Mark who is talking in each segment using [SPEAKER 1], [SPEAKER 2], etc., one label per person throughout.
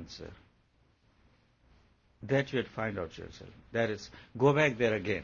[SPEAKER 1] answer. That you have to find out yourself. That is, go back there again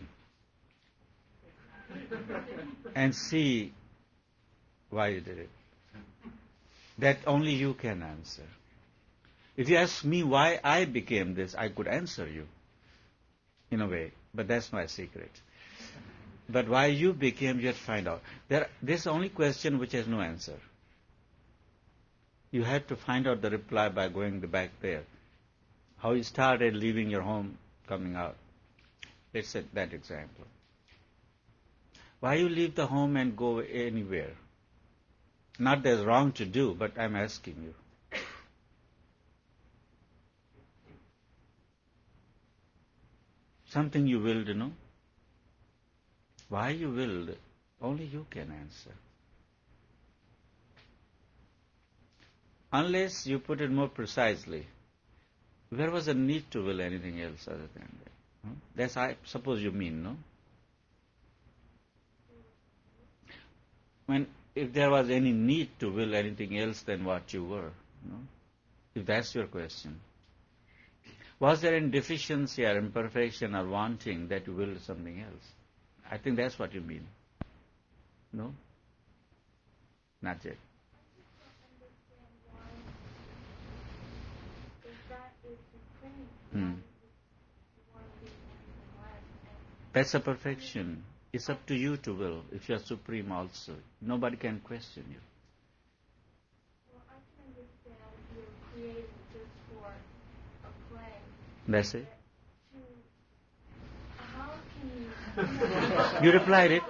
[SPEAKER 1] and see why you did it. That only you can answer. If you ask me why I became this, I could answer you in a way, but that's my secret. But why you became, you have to find out. This is the only question which has no answer. You have to find out the reply by going back there. How you started leaving your home, coming out. Let's set that example. Why you leave the home and go anywhere? Not that it's wrong to do, but I'm asking you. Something you willed, Why you willed, only you can answer. Unless you put it more precisely, where was the need to will anything else other than that? That's, I suppose you mean, no? If there was any need to will anything else than what you were, if that's your question. Was there any deficiency or imperfection or wanting that you willed something else? I think that's what you mean. No? Not yet. That's a perfection. It's up to you to will, if you are supreme also. Nobody can question you.
[SPEAKER 2] Well, I can understand you created just for a play.
[SPEAKER 1] That's it.
[SPEAKER 2] How can you...
[SPEAKER 1] You replied it.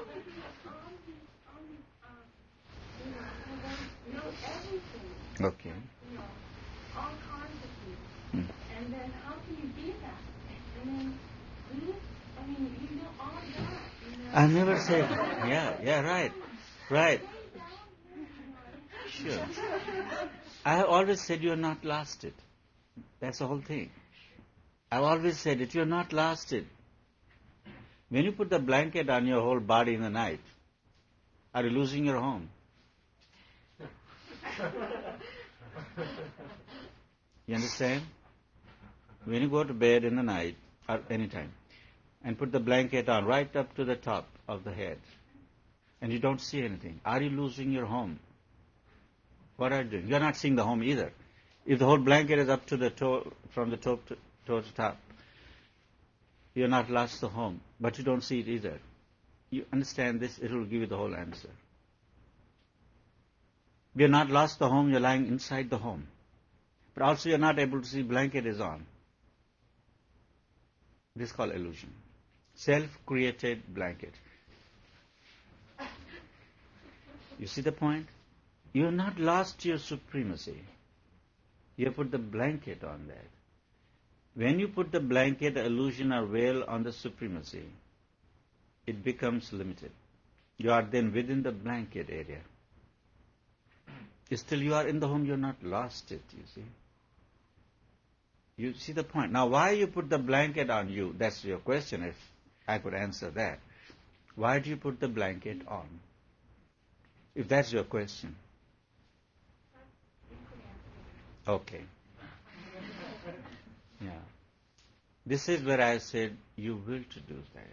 [SPEAKER 2] Know everything.
[SPEAKER 1] Okay.
[SPEAKER 2] All kinds of people. And then how can you be that? You know all that.
[SPEAKER 1] I never said, right. Sure. I have always said you are not lasted. That's the whole thing. I've always said it, you are not lasted. When you put the blanket on your whole body in the night, are you losing your home? You understand? When you go to bed in the night, or any time, and put the blanket on right up to the top of the head, and you don't see anything, are you losing your home? What are you doing? You're not seeing the home either. If the whole blanket is up to the toe, from the toe to top, you're not lost the home, but you don't see it either. You understand this, it will give you the whole answer. You're not lost the home, you're lying inside the home. But also you're not able to see blanket is on. This is called illusion. Self-created blanket. You see the point? You have not lost your supremacy. You have put the blanket on that. When you put the blanket, illusion or veil on the supremacy, it becomes limited. You are then within the blanket area. Still you are in the home, you are not lost it, you see. You see the point. Now why you put the blanket on you, that's your question, if I could answer that. Why do you put the blanket on? If that's your question. Okay. Yeah. This is where I said you will to do that.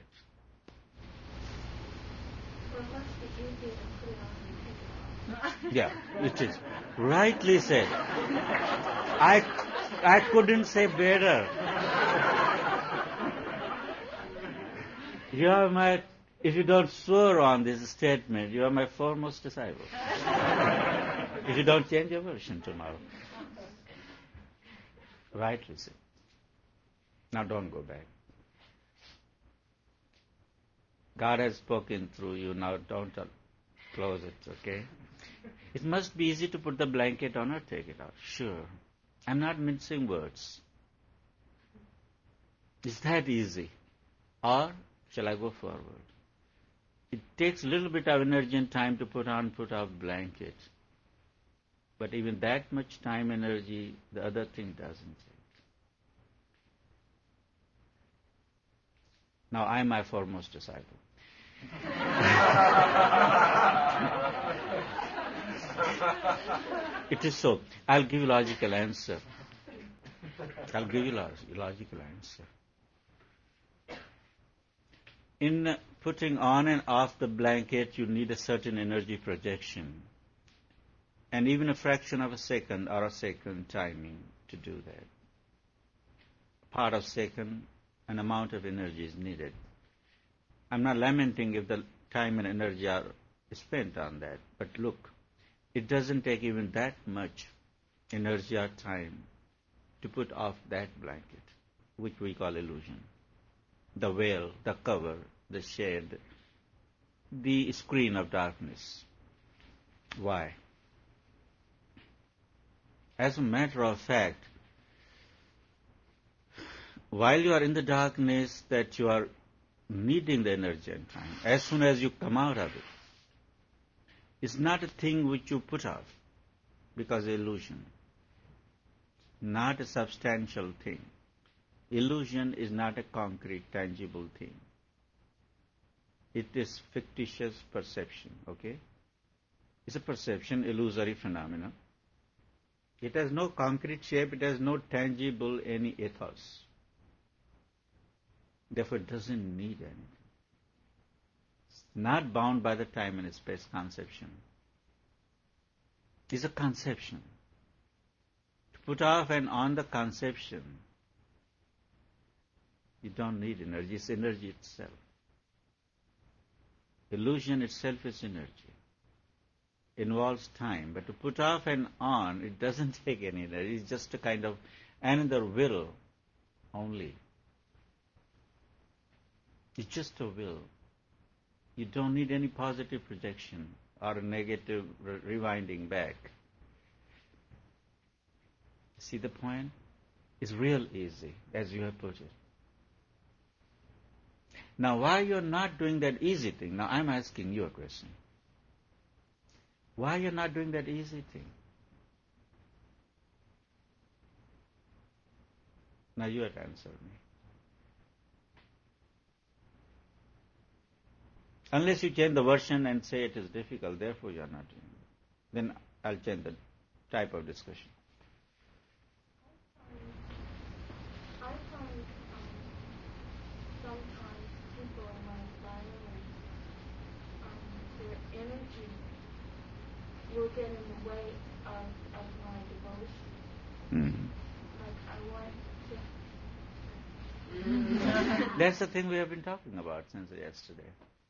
[SPEAKER 2] Well, it must be easier to put it on and take it off.
[SPEAKER 1] Yeah, it is. Rightly said. I couldn't say better. You are my, if you don't swear on this statement, you are my foremost disciple. If you don't change your version tomorrow. Rightly said. Now don't go back. God has spoken through you, now don't close it, okay? It must be easy to put the blanket on or take it out. Sure. I'm not mincing words. Is that easy? Or shall I go forward? It takes a little bit of energy and time to put on, put off blanket. But even that much time, energy, the other thing doesn't take. Now I am my foremost disciple. It is so. I'll give you a logical answer. I'll give you a logical answer. In putting on and off the blanket, you need a certain energy projection. And even a fraction of a second or a second timing to do that. Part of second, an amount of energy is needed. I'm not lamenting if the time and energy are spent on that. But look, it doesn't take even that much energy or time to put off that blanket, which we call illusion. The veil, the cover, the shade, the screen of darkness. Why? As a matter of fact, while you are in the darkness that you are needing the energy and time, as soon as you come out of it, it's not a thing which you put off, because illusion, not a substantial thing. Illusion is not a concrete, tangible thing. It is fictitious perception, okay? It's a perception, illusory phenomena. It has no concrete shape, it has no tangible any ethos. Therefore, it doesn't need anything. It's not bound by the time and space conception. It's a conception. To put off and on the conception, you don't need energy. It's energy itself. Illusion itself is energy. Involves time. But to put off and on, it doesn't take any energy. It's just a kind of another will only. It's just a will. You don't need any positive projection or a negative rewinding back. See the point? It's real easy, as you have put it. Now, why you're not doing that easy thing? Now, I'm asking you a question. Why you're not doing that easy thing? Now, you have to answer me. Unless you change the version and say it is difficult, therefore you are not doing it. Then I'll change the type of discussion.
[SPEAKER 2] I find sometimes people in my environment, their energy will get in the way of my devotion.
[SPEAKER 1] Mm-hmm.
[SPEAKER 2] Like I want to.
[SPEAKER 1] That's the thing we have been talking about since yesterday.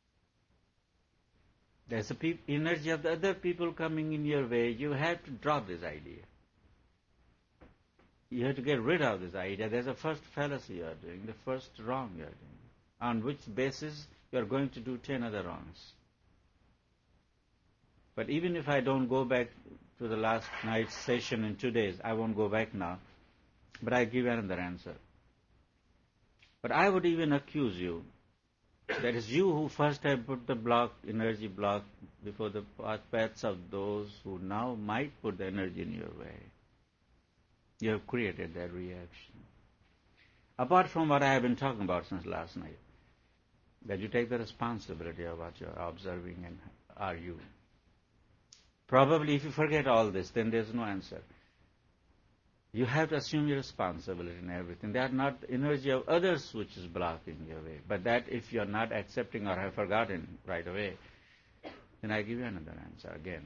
[SPEAKER 1] There's the energy of the other people coming in your way. You have to drop this idea. You have to get rid of this idea. There's a first fallacy you are doing, the first wrong you are doing, on which basis you are going to do 10 other wrongs. But even if I don't go back to the last night's session in 2 days, I won't go back now, but I give another answer. But I would even accuse you that is you who first have put the block, energy block, before the paths of those who now might put the energy in your way. You have created that reaction. Apart from what I have been talking about since last night, that you take the responsibility of what you are observing and are you. Probably if you forget all this, then there's no answer. You have to assume your responsibility in everything. They are not the energy of others which is blocking your way. But that if you are not accepting or have forgotten right away, then I give you another answer again.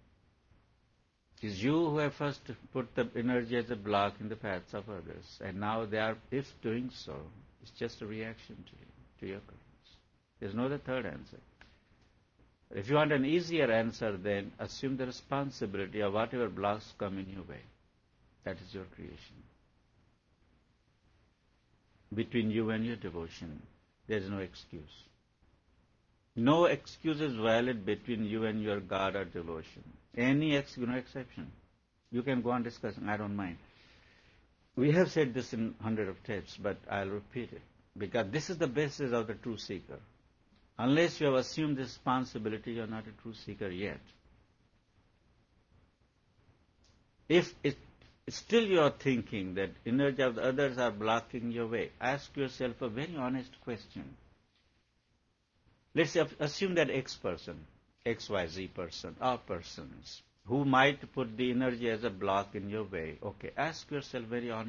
[SPEAKER 1] It is you who have first put the energy as a block in the paths of others. And now they are, if doing so, it's just a reaction to you, to your currents. There's no other third answer. If you want an easier answer, then assume the responsibility of whatever blocks come in your way. That is your creation. Between you and your devotion, there is no excuse. No excuse is valid between you and your God or devotion. No exception. You can go on discussing, I don't mind. We have said this in hundreds of tapes, but I'll repeat it. Because this is the basis of the true seeker. Unless you have assumed this responsibility, you are not a true seeker yet. If still you are thinking that energy of the others are blocking your way, ask yourself a very honest question. Let's assume that X person, XYZ person, or persons, who might put the energy as a block in your way. Okay, ask yourself very honestly.